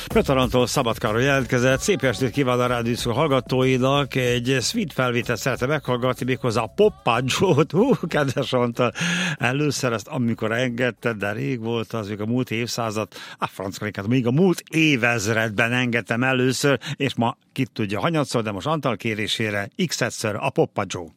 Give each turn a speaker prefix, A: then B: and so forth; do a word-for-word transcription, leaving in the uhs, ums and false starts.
A: Petarantól Szabad Károly jelentkezett. Szép estét kíván a rádió hallgatóinak. Egy sweet felvételt szeretem meghallgatni, méghozzá a Poppágyót. Hú, kedves Antal, először ezt amikor engedted, de rég volt az, még a múlt évszázad, a franckalékát, még a múlt évezredben engedtem először, és ma ki tudja hanyatszor, de most Antal kérésére x-egyszer a Poppágyó.